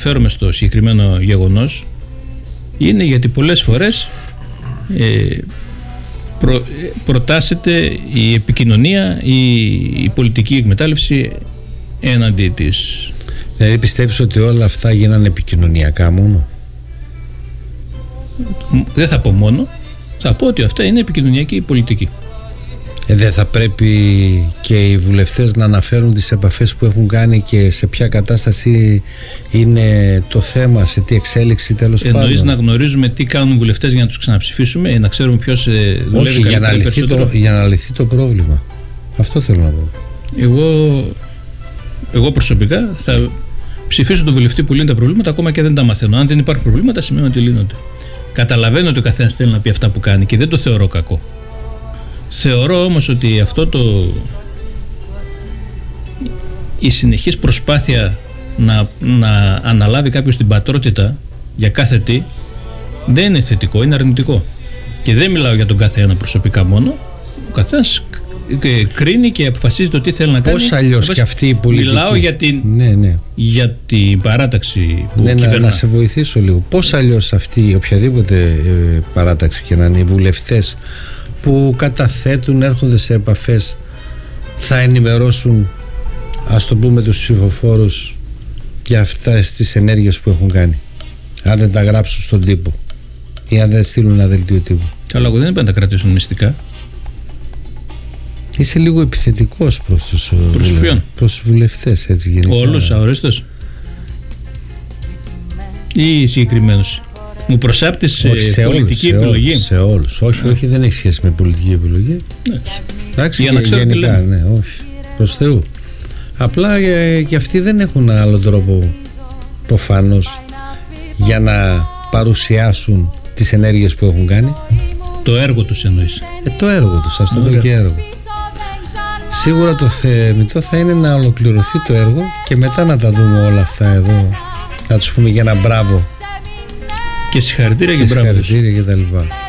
αναφέρομαι στο συγκεκριμένο γεγονός είναι γιατί πολλές φορές προτάσσεται η επικοινωνία ή η πολιτική εκμετάλλευση έναντι της. Δηλαδή πιστεύεις ότι όλα αυτά γίνανε επικοινωνιακά μόνο? Δεν θα πω μόνο, θα πω ότι αυτά είναι επικοινωνιακή πολιτική. Δεν θα πρέπει και οι βουλευτές να αναφέρουν τις επαφές που έχουν κάνει και σε ποια κατάσταση είναι το θέμα, σε τι εξέλιξη τέλος πάντων? Εννοείς να γνωρίζουμε τι κάνουν οι βουλευτές για να τους ξαναψηφίσουμε, να ξέρουμε ποιος δουλεύει? Όχι, για να λυθεί το πρόβλημα. Αυτό θέλω να πω. Εγώ προσωπικά θα ψηφίσω τον βουλευτή που λύνει τα προβλήματα, ακόμα και δεν τα μαθαίνω. Αν δεν υπάρχουν προβλήματα, σημαίνει ότι λύνονται. Καταλαβαίνω ότι ο καθένας θέλει να πει αυτά που κάνει και δεν το θεωρώ κακό. Θεωρώ όμως ότι η συνεχής προσπάθεια να αναλάβει κάποιος την πατρότητα για κάθε τι δεν είναι θετικό, είναι αρνητικό. Και δεν μιλάω για τον κάθε ένα προσωπικά μόνο. Ο καθένας κρίνει και αποφασίζει το τι θέλει να κάνει. Πώς αλλιώς και αυτή η πολιτική? Μιλάω για την παράταξη που κυβερνά. Να σε βοηθήσω λίγο. Πώς αλλιώς αυτή, οποιαδήποτε παράταξη και να είναι, οι βουλευτές που καταθέτουν, έρχονται σε επαφές, θα ενημερώσουν, ας το πούμε, τους ψηφοφόρους για αυτές τις ενέργειες που έχουν κάνει, αν δεν τα γράψουν στον τύπο ή αν δεν στείλουν ένα δελτίο τύπου? Καλά, εγώ δεν είπα να τα κρατήσουν μυστικά. Είσαι λίγο επιθετικός προς τους βουλευτές, έτσι γενικά. Όλους αορίστως ή συγκεκριμένους? Μου προσάπτεις πολιτική επιλογή? Σε όλους. Όχι, δεν έχει σχέση με πολιτική επιλογή. Εντάξει, για να ξέρω γενικά, τι λέμε. Ναι, όχι. Προς Θεού. Απλά και αυτοί δεν έχουν άλλο τρόπο, προφανώς, για να παρουσιάσουν τις ενέργειες που έχουν κάνει. Το έργο τους εννοείς? Το έργο τους, ας το πω και έργο. Σίγουρα το θεμιτό θα είναι να ολοκληρωθεί το έργο και μετά να τα δούμε όλα αυτά εδώ, να τους πούμε για ένα μπράβο και συγχαρητήρια και μπράβο τους και τα λοιπά.